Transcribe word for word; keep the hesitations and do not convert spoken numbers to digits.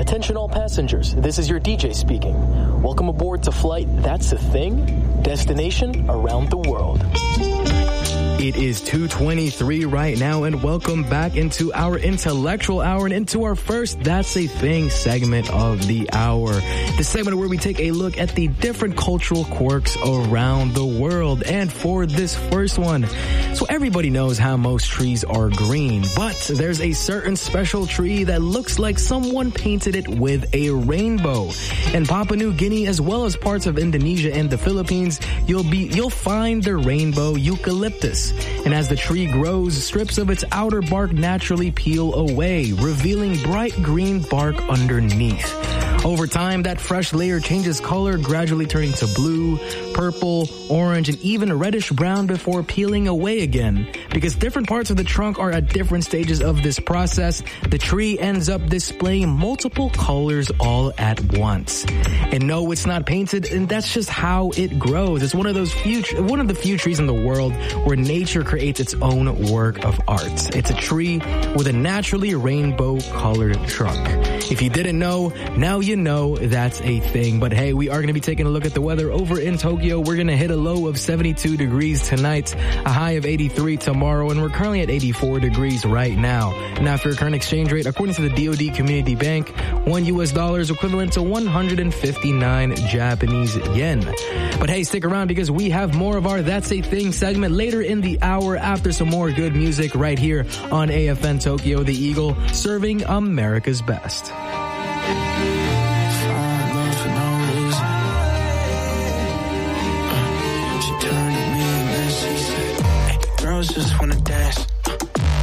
Attention all passengers, this is your D J speaking. Welcome aboard to flight That's a Thing, destination around the world. It is two twenty-three right now, and welcome back into our intellectual hour and into our first That's a Thing segment of the hour. The segment where we take a look at the different cultural quirks around the world. And for this first one, so everybody knows how most trees are green, but there's a certain special tree that looks like someone painted it with a rainbow. In Papua New Guinea, as well as parts of Indonesia and the Philippines, you'll be you'll find the rainbow eucalyptus. And as the tree grows, strips of its outer bark naturally peel away, revealing bright green bark underneath. Over time, that fresh layer changes color, gradually turning to blue, purple, orange, and even reddish brown before peeling away again. Because different parts of the trunk are at different stages of this process, the tree ends up displaying multiple colors all at once. And no, it's not painted, and that's just how it grows. It's one of those few, one of the few trees in the world where nature creates its own work of art. It's a tree with a naturally rainbow-colored trunk. If you didn't know, now you know that's a thing. But hey, we are going to be taking a look at the weather over in Tokyo. We're going to hit a low of seventy-two degrees tonight, a high of eighty-three tomorrow, and we're currently at eighty-four degrees right now. And after a current exchange rate, according to the D O D Community Bank, one U S dollar is equivalent to one hundred fifty-nine Japanese yen. But hey, stick around because we have more of our That's a Thing segment later in the hour after some more good music right here on A F N Tokyo, the Eagle, serving America's best. Girls just wanna dance,